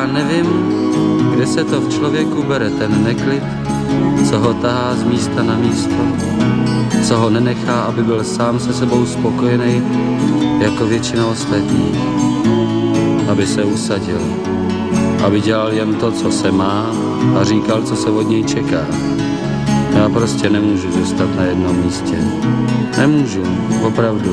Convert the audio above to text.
já nevím, kde se to v člověku bere ten neklid, co ho tahá z místa na místo, co ho nenechá, aby byl sám se sebou spokojený, jako většina ostatních, aby se usadil, aby dělal jen to, co se má a říkal, co se od něj čeká. Já prostě nemůžu zůstat na jednom místě. Nemůžu, opravdu.